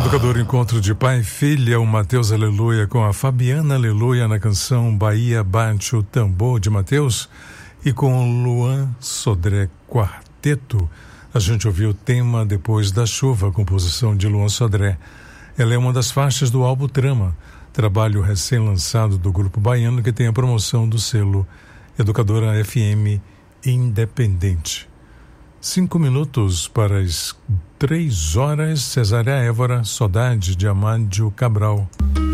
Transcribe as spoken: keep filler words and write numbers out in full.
Educador Encontro de Pai e Filha, o Mateus Aleluia com a Fabiana Aleluia na canção Bahia Bate o Tambor de Mateus e com o Luan Sodré Quarteto. A gente ouviu o tema Depois da Chuva, composição de Luan Sodré. Ela é uma das faixas do álbum Trama, trabalho recém-lançado do grupo baiano que tem a promoção do selo Educadora F M Independente. Cinco minutos para as três horas, Cesária Évora, Saudade de Amádio Cabral.